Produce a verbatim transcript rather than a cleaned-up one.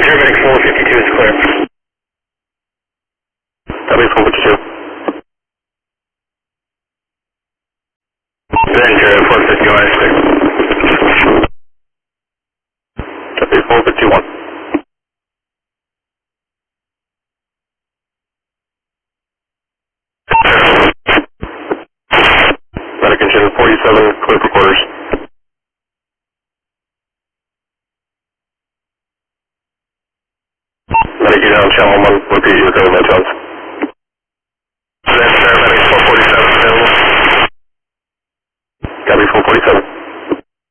Medic four fifty-two is clear. Medic four fifty-two. Avenger four fifty-one is clear. Medic four fifty-one. Medic engine forty-seven, clear for quarters. Medic, you down channel one, repeat your code, no chance.